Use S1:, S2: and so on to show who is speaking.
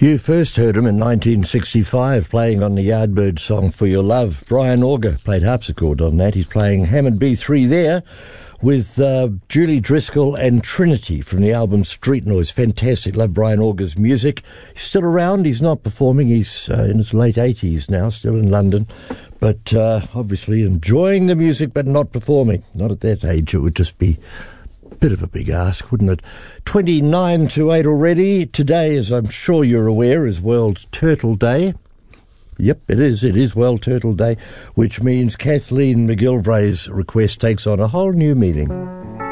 S1: You first heard him in 1965 playing on the Yardbirds song For Your Love. Brian Auger played harpsichord on that. He's playing Hammond B3 there with Julie Driscoll and Trinity from the album Street Noise. Fantastic. Love Brian Auger's music. He's still around. He's not performing. He's in his late 80s now, still in London. But obviously enjoying the music but not performing. Not at that age. It would just be bit of a big ask, wouldn't it? 29 to 8 already. Today, as I'm sure you're aware, is World Turtle Day. Yep, it is. It is World Turtle Day, which means Kathleen McGilvray's request takes on a whole new meaning.